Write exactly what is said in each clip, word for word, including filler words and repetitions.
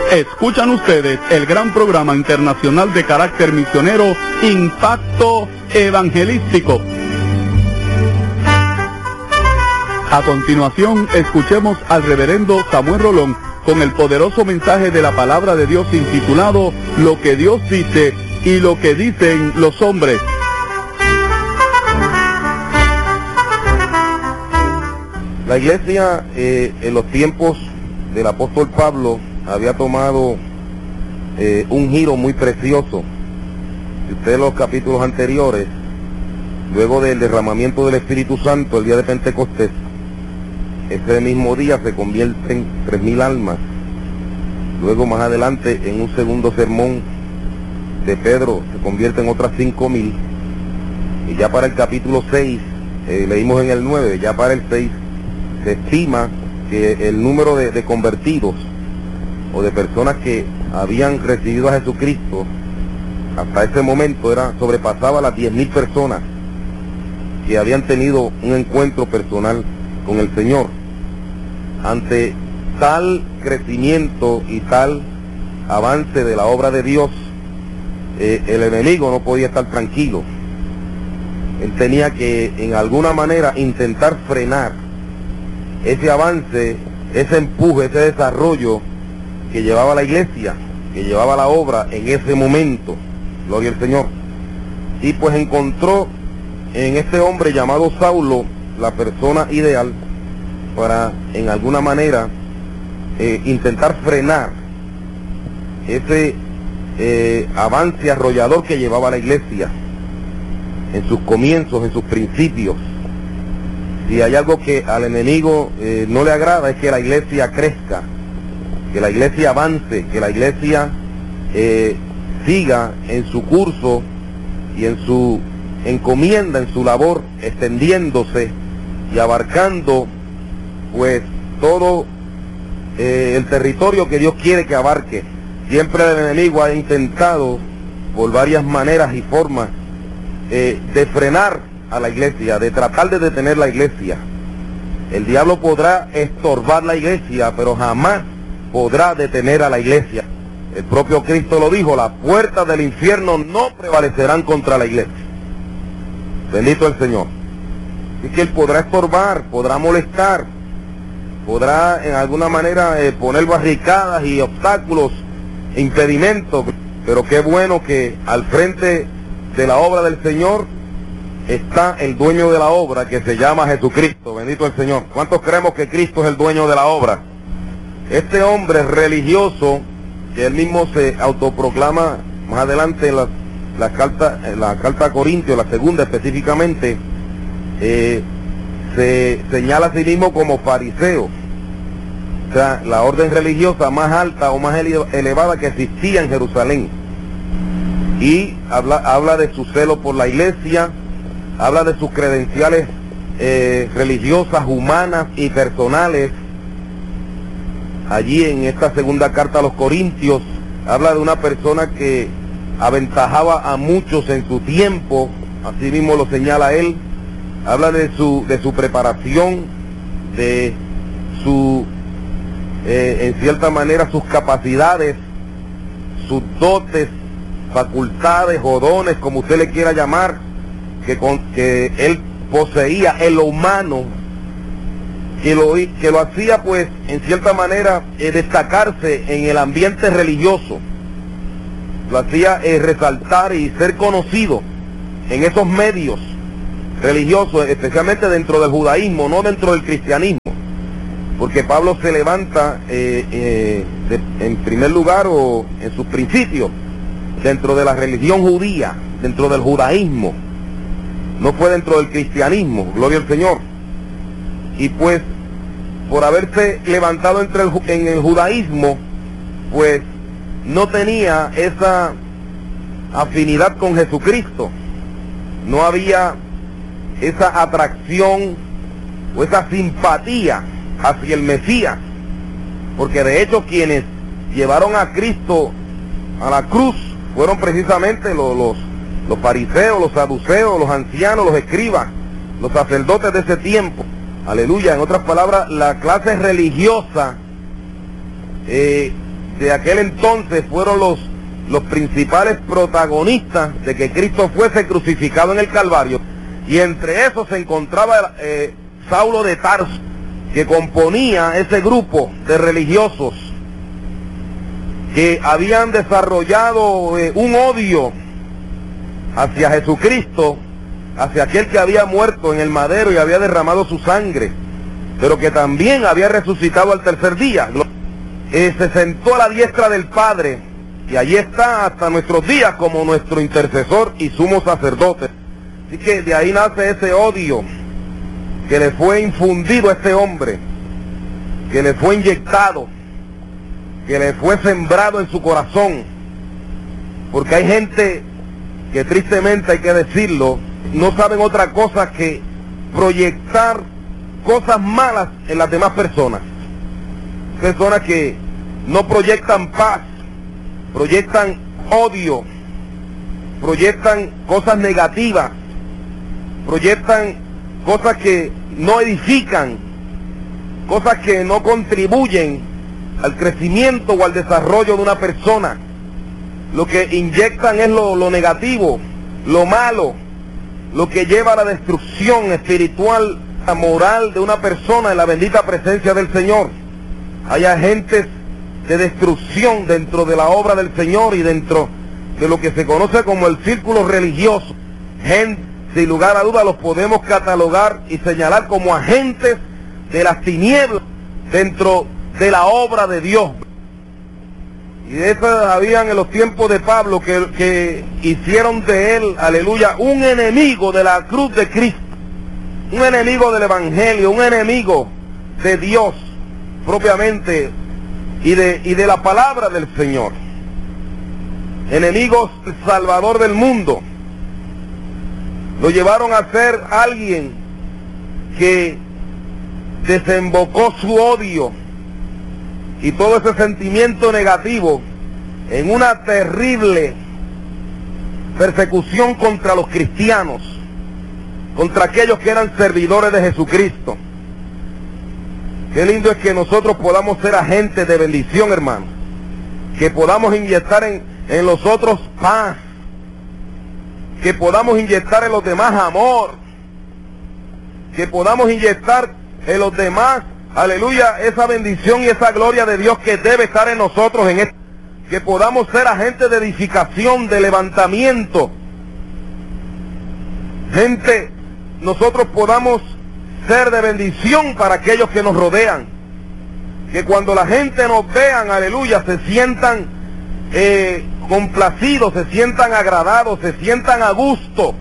Escuchan ustedes el gran programa internacional de carácter misionero Impacto Evangelístico. A continuación, escuchemos al reverendo Samuel Rolón con el poderoso mensaje de la palabra de Dios intitulado Lo que Dios dice y lo que dicen los hombres. La iglesia eh, en los tiempos del apóstol Pablo había tomado eh, un giro muy precioso. Si ustedes los capítulos anteriores, luego del derramamiento del Espíritu Santo el día de Pentecostés, ese mismo día se convierten tres mil almas. Luego más adelante, en un segundo sermón de Pedro, se convierten otras cinco mil. Y ya para el capítulo seis, eh, leímos en el nueve, ya para el seis, se estima que el número de, de convertidos o de personas que habían recibido a Jesucristo hasta ese momento era sobrepasaba las diez mil personas que habían tenido un encuentro personal con el Señor. Ante tal crecimiento y tal avance de la obra de Dios, eh, el enemigo no podía estar tranquilo. Él tenía que en alguna manera intentar frenar ese avance, ese empuje, ese desarrollo que llevaba la iglesia, que llevaba la obra en ese momento. Gloria al Señor. Y pues encontró en este hombre llamado Saulo la persona ideal para en alguna manera eh, intentar frenar ese eh, avance arrollador que llevaba la iglesia en sus comienzos, en sus principios. Si hay algo que al enemigo eh, no le agrada, es que la iglesia crezca, que la iglesia avance, que la iglesia eh, siga en su curso y en su encomienda, en su labor, extendiéndose y abarcando pues todo eh, el territorio que Dios quiere que abarque. Siempre el enemigo ha intentado por varias maneras y formas eh, de frenar a la iglesia, de tratar de detener la iglesia. El diablo podrá estorbar la iglesia, pero jamás podrá detener a la iglesia. El propio Cristo lo dijo: las puertas del infierno no prevalecerán contra la iglesia. Bendito el Señor. Es que él podrá estorbar, podrá molestar, podrá en alguna manera eh, poner barricadas y obstáculos, impedimentos, pero qué bueno que al frente de la obra del Señor está el dueño de la obra, que se llama Jesucristo. Bendito el Señor. ¿Cuántos creemos que Cristo es el dueño de la obra? Este hombre religioso, que él mismo se autoproclama más adelante en la, la carta en la carta a Corintios, la segunda específicamente, eh, se señala a sí mismo como fariseo. O sea, la orden religiosa más alta o más elevada que existía en Jerusalén. Y habla, habla de su celo por la iglesia, habla de sus credenciales eh, religiosas, humanas y personales. Allí en esta segunda carta a los Corintios, habla de una persona que aventajaba a muchos en su tiempo, así mismo lo señala él. Habla de su, de su preparación, de su, eh, en cierta manera, sus capacidades, sus dotes, facultades o dones, como usted le quiera llamar, que, con, que él poseía en lo humano, que lo, que lo hacía pues en cierta manera eh, destacarse en el ambiente religioso, lo hacía eh, resaltar y ser conocido en esos medios religiosos, especialmente dentro del judaísmo, no dentro del cristianismo, porque Pablo se levanta eh, eh, de, en primer lugar o en sus principios dentro de la religión judía, dentro del judaísmo, no fue dentro del cristianismo, gloria al Señor. Y pues, por haberse levantado entre el, en el judaísmo, pues no tenía esa afinidad con Jesucristo, no había esa atracción o esa simpatía hacia el Mesías, porque de hecho quienes llevaron a Cristo a la cruz fueron precisamente los, los, los fariseos, los saduceos, los ancianos, los escribas, los sacerdotes de ese tiempo. Aleluya. En otras palabras, la clase religiosa eh, de aquel entonces fueron los, los principales protagonistas de que Cristo fuese crucificado en el Calvario. Y entre esos se encontraba eh, Saulo de Tarso, que componía ese grupo de religiosos que habían desarrollado eh, un odio hacia Jesucristo, hacia aquel que había muerto en el madero y había derramado su sangre, pero que también había resucitado al tercer día. Eh, se sentó a la diestra del Padre y allí está hasta nuestros días como nuestro intercesor y sumo sacerdote. Así que de ahí nace ese odio que le fue infundido a este hombre, que le fue inyectado, que le fue sembrado en su corazón, porque hay gente que tristemente, hay que decirlo, no saben otra cosa que proyectar cosas malas en las demás personas. Personas que no proyectan paz, proyectan odio, proyectan cosas negativas, proyectan cosas que no edifican, cosas que no contribuyen al crecimiento o al desarrollo de una persona. Lo que inyectan es lo, lo negativo, lo malo, lo que lleva a la destrucción espiritual, moral de una persona en la bendita presencia del Señor. Hay agentes de destrucción dentro de la obra del Señor y dentro de lo que se conoce como el círculo religioso. Gente, sin lugar a duda, los podemos catalogar y señalar como agentes de las tinieblas dentro de la obra de Dios. Y de esas habían en los tiempos de Pablo que, que hicieron de él, aleluya, un enemigo de la cruz de Cristo, un enemigo del Evangelio, un enemigo de Dios propiamente y de, y de la palabra del Señor. Enemigos del Salvador del mundo. Lo llevaron a ser alguien que desembocó su odio y todo ese sentimiento negativo en una terrible persecución contra los cristianos, contra aquellos que eran servidores de Jesucristo. Qué lindo es que nosotros podamos ser agentes de bendición, hermano, que podamos inyectar en, en los otros paz, que podamos inyectar en los demás amor, que podamos inyectar en los demás, aleluya, esa bendición y esa gloria de Dios que debe estar en nosotros, en este, que podamos ser agentes de edificación, de levantamiento. Gente, nosotros podamos ser de bendición para aquellos que nos rodean. Que cuando la gente nos vean, aleluya, se sientan eh, complacidos, se sientan agradados, se sientan a gusto.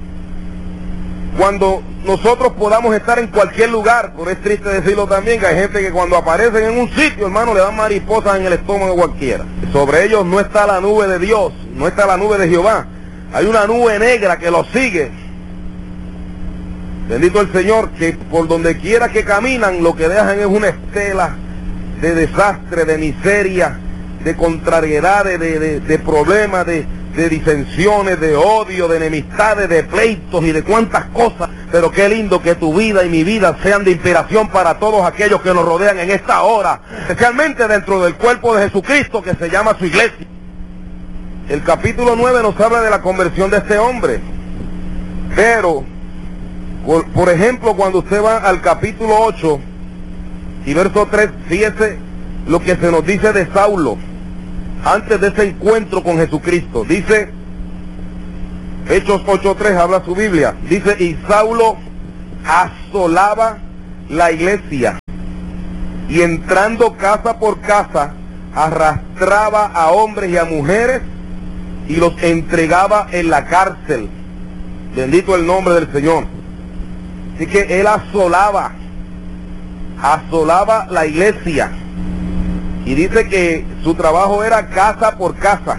Cuando nosotros podamos estar en cualquier lugar, pero es triste decirlo también, que hay gente que cuando aparecen en un sitio, hermano, le dan mariposas en el estómago a cualquiera. Sobre ellos no está la nube de Dios, no está la nube de Jehová. Hay una nube negra que los sigue. Bendito el Señor, que por donde quiera que caminan, lo que dejan es una estela de desastre, de miseria, de contrariedades, de, de, de problemas, de, de disensiones, de odio, de enemistades, de pleitos y de cuantas cosas. Pero qué lindo que tu vida y mi vida sean de inspiración para todos aquellos que nos rodean en esta hora, especialmente dentro del cuerpo de Jesucristo que se llama su iglesia. El capítulo nueve nos habla de la conversión de este hombre, pero por, por ejemplo, cuando usted va al capítulo ocho y verso tres, fíjese lo que se nos dice de Saulo antes de ese encuentro con Jesucristo. Dice, Hechos ocho tres, habla su Biblia, dice, y Saulo asolaba la iglesia, y entrando casa por casa, arrastraba a hombres y a mujeres, y los entregaba en la cárcel. Bendito el nombre del Señor. Así que él asolaba, asolaba la iglesia. Y dice que su trabajo era casa por casa,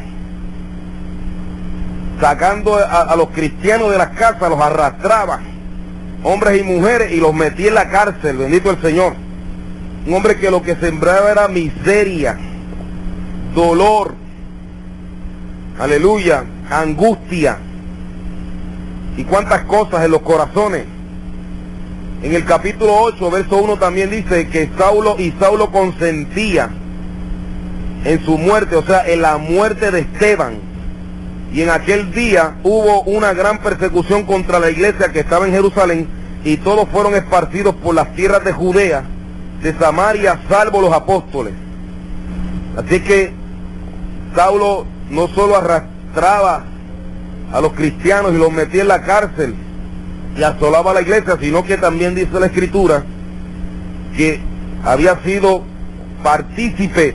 sacando a, a los cristianos de las casas, los arrastraba, hombres y mujeres, y los metía en la cárcel. Bendito el Señor. Un hombre que lo que sembraba era miseria, dolor, aleluya, angustia, y cuántas cosas en los corazones. En el capítulo ocho, verso uno también dice que Saulo y Saulo consentía en su muerte, o sea, en la muerte de Esteban. Y en aquel día hubo una gran persecución contra la iglesia que estaba en Jerusalén, y todos fueron esparcidos por las tierras de Judea, de Samaria, salvo los apóstoles. Así que Saulo no solo arrastraba a los cristianos y los metía en la cárcel y asolaba a la iglesia, sino que también dice la Escritura que había sido partícipe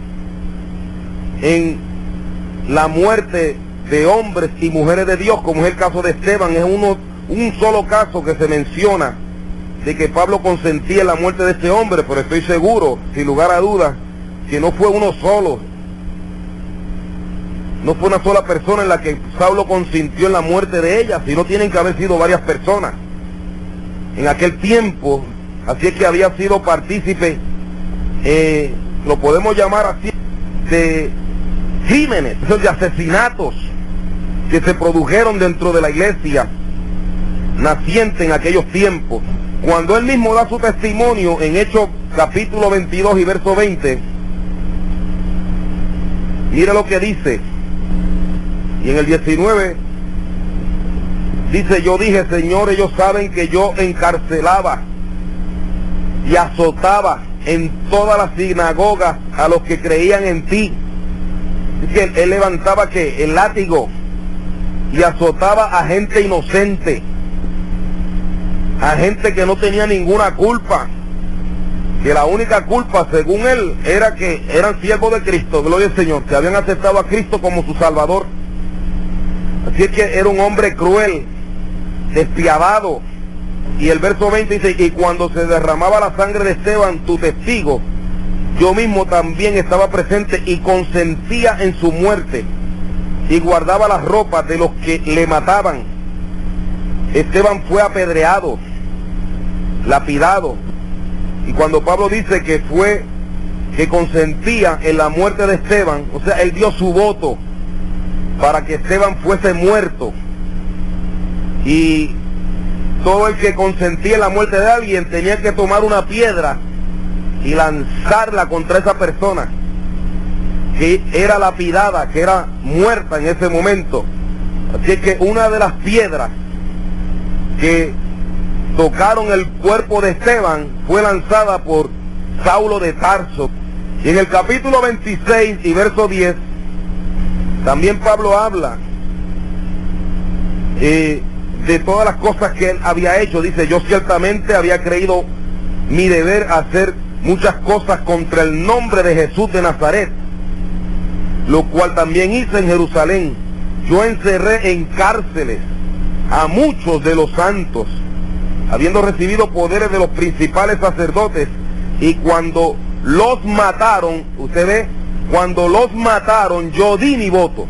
en la muerte de hombres y mujeres de Dios, como es el caso de Esteban. Es uno, un solo caso que se menciona de que Pablo consentía en la muerte de este hombre, pero estoy seguro, sin lugar a dudas, que no fue uno solo, no fue una sola persona en la que Saulo consintió en la muerte de ella, sino tienen que haber sido varias personas en aquel tiempo. Así es que había sido partícipe, eh, lo podemos llamar así, de crímenes, de asesinatos que se produjeron dentro de la iglesia naciente en aquellos tiempos. Cuando él mismo da su testimonio en Hechos capítulo veintidós y verso veinte, mira lo que dice. Y en el diecinueve dice: yo dije, Señor, ellos saben que yo encarcelaba y azotaba en todas las sinagogas a los que creían en ti. Es que él, él levantaba que el látigo y azotaba a gente inocente, a gente que no tenía ninguna culpa, que la única culpa, según él, era que eran siervos de Cristo, gloria al Señor, que habían aceptado a Cristo como su Salvador. Así es que era un hombre cruel, despiadado. Y el verso veinte dice: y cuando se derramaba la sangre de Esteban, tu testigo, yo mismo también estaba presente y consentía en su muerte, y guardaba las ropas de los que le mataban. Esteban fue apedreado, lapidado. Y cuando Pablo dice que fue, que consentía en la muerte de Esteban, o sea, él dio su voto para que Esteban fuese muerto. Y todo el que consentía en la muerte de alguien tenía que tomar una piedra y lanzarla contra esa persona que era lapidada, que era muerta en ese momento. Así es que una de las piedras que tocaron el cuerpo de Esteban fue lanzada por Saulo de Tarso. Y en el capítulo veintiséis y verso diez, también Pablo habla eh, de todas las cosas que él había hecho. Dice: yo ciertamente había creído mi deber hacer muchas cosas contra el nombre de Jesús de Nazaret, lo cual también hice en Jerusalén. Yo encerré en cárceles a muchos de los santos, habiendo recibido poderes de los principales sacerdotes, y cuando los mataron, usted ve, cuando los mataron, yo di mi voto.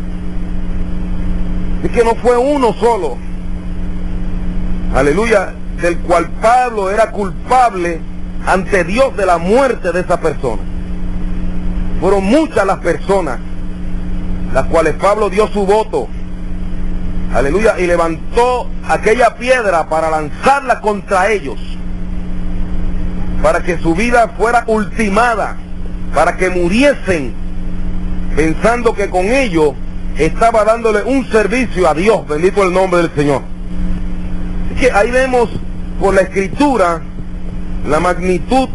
Es que no fue uno solo, aleluya, del cual Pablo era culpable ante Dios de la muerte de esa persona. Fueron muchas las personas las cuales Pablo dio su voto, aleluya, y levantó aquella piedra para lanzarla contra ellos, para que su vida fuera ultimada, para que muriesen, pensando que con ello estaba dándole un servicio a Dios. Bendito el nombre del Señor. Así que ahí vemos por la Escritura la magnitud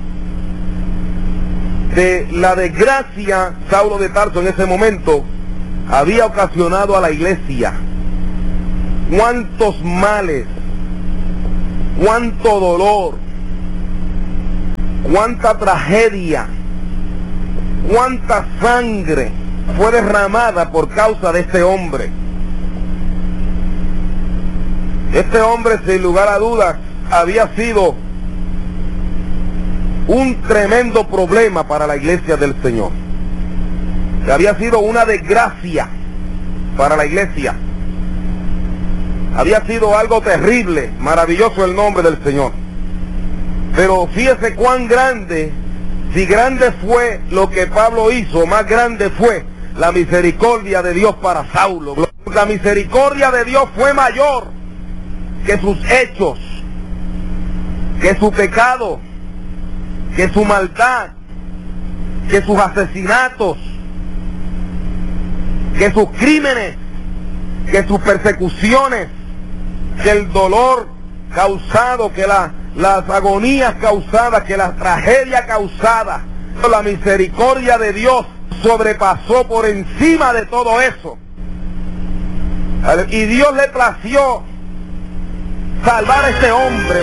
de la desgracia. Saulo de Tarso en ese momento había ocasionado a la iglesia. Cuántos males, cuánto dolor, cuánta tragedia, cuánta sangre fue derramada por causa de este hombre. Este hombre, sin lugar a dudas, había sido un tremendo problema para la iglesia del Señor. Había sido una desgracia para la iglesia. Había sido algo terrible, maravilloso el nombre del Señor. Pero fíjese cuán grande, si grande fue lo que Pablo hizo, más grande fue la misericordia de Dios para Saulo. La misericordia de Dios fue mayor que sus hechos, que su pecado, que su maldad, que sus asesinatos, que sus crímenes, que sus persecuciones, que el dolor causado, que la, las agonías causadas, que la tragedia causada, la misericordia de Dios sobrepasó por encima de todo eso. Y Dios le plació salvar a este hombre.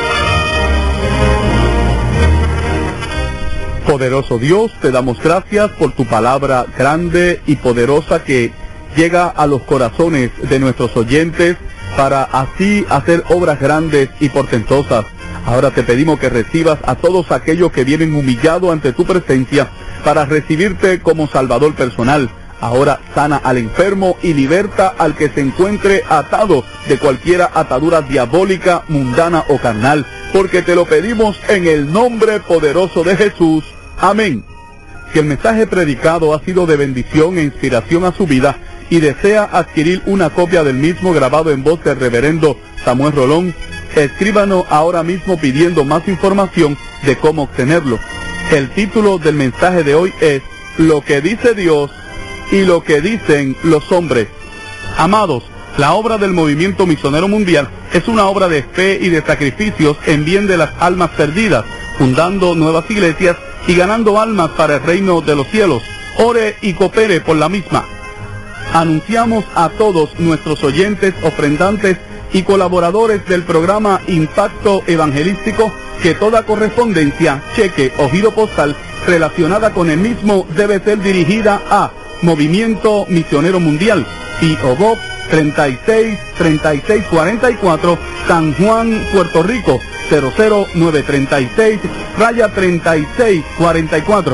Poderoso Dios, te damos gracias por tu palabra grande y poderosa que llega a los corazones de nuestros oyentes para así hacer obras grandes y portentosas. Ahora te pedimos que recibas a todos aquellos que vienen humillados ante tu presencia para recibirte como Salvador personal. Ahora sana al enfermo y liberta al que se encuentre atado de cualquier atadura diabólica, mundana o carnal, porque te lo pedimos en el nombre poderoso de Jesús. Amén. Si el mensaje predicado ha sido de bendición e inspiración a su vida y desea adquirir una copia del mismo grabado en voz del reverendo Samuel Rolón, escríbanos ahora mismo pidiendo más información de cómo obtenerlo. El título del mensaje de hoy es Lo que dice Dios y lo que dicen los hombres. Amados, la obra del Movimiento Misionero Mundial es una obra de fe y de sacrificios en bien de las almas perdidas, fundando nuevas iglesias y ganando almas para el reino de los cielos. Ore y coopere por la misma. Anunciamos a todos nuestros oyentes, ofrendantes y colaboradores del programa Impacto Evangelístico que toda correspondencia, cheque o giro postal relacionada con el mismo debe ser dirigida a Movimiento Misionero Mundial, P O Box treinta y seis, treinta y seis cuarenta y cuatro, San Juan, Puerto Rico, cero cero nueve treinta y seis, raya treinta y seis cuarenta y cuatro.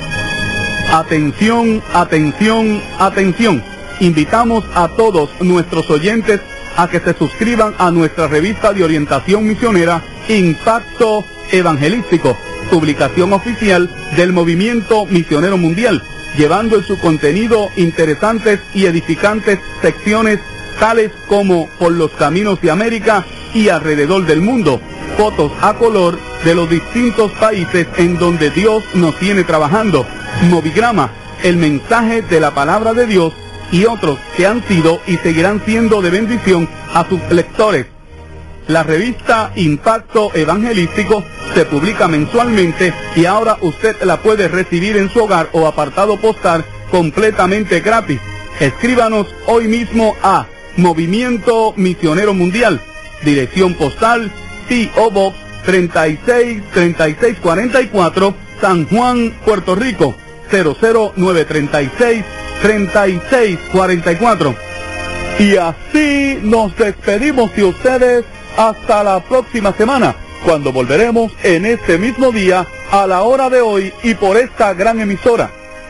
Atención, atención, atención. Invitamos a todos nuestros oyentes a que se suscriban a nuestra revista de orientación misionera Impacto Evangelístico, publicación oficial del Movimiento Misionero Mundial, llevando en su contenido interesantes y edificantes secciones tales como Por los Caminos de América y Alrededor del Mundo, fotos a color de los distintos países en donde Dios nos tiene trabajando, Movigrama, el mensaje de la palabra de Dios y otros que han sido y seguirán siendo de bendición a sus lectores. La revista Impacto Evangelístico se publica mensualmente y ahora usted la puede recibir en su hogar o apartado postal completamente gratis. Escríbanos hoy mismo a Movimiento Misionero Mundial, dirección postal P O Box treinta y seis, treinta y seis cuarenta y cuatro, San Juan, Puerto Rico, cero cero nueve treinta y seis, treinta y seis cuarenta y cuatro. Y así nos despedimos de ustedes hasta la próxima semana, cuando volveremos en este mismo día, a la hora de hoy y por esta gran emisora.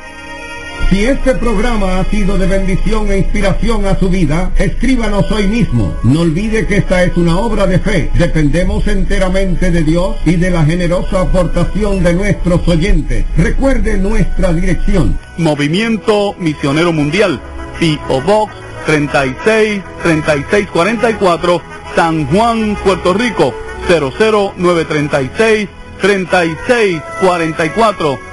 Si este programa ha sido de bendición e inspiración a su vida, escríbanos hoy mismo. No olvide que esta es una obra de fe. Dependemos enteramente de Dios y de la generosa aportación de nuestros oyentes. Recuerde nuestra dirección. Movimiento Misionero Mundial, P O Box treinta y seis, treinta y seis cuarenta y cuatro, San Juan, Puerto Rico, cero cero nueve treinta y seis, treinta y seis cuarenta y cuatro.